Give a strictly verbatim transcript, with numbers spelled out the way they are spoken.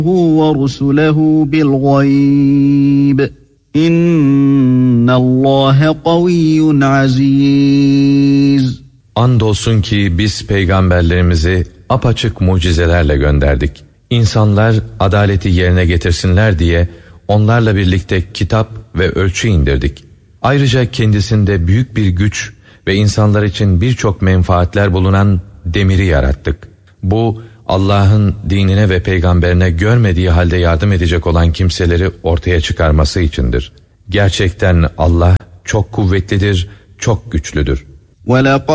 وَرُسُلَهُ بِالْغَيْبِ اِنَّ اللّٰهَ قَوِيٌّ عَز۪يزٌ. Andolsun ki biz peygamberlerimizi apaçık mucizelerle gönderdik. İnsanlar adaleti yerine getirsinler diye onlarla birlikte kitap ve ölçü indirdik. Ayrıca kendisinde büyük bir güç ve insanlar için birçok menfaatler bulunan demiri yarattık. Bu Allah'ın dinine ve peygamberine görmediği halde yardım edecek olan kimseleri ortaya çıkarması içindir. Gerçekten Allah çok kuvvetlidir, çok güçlüdür.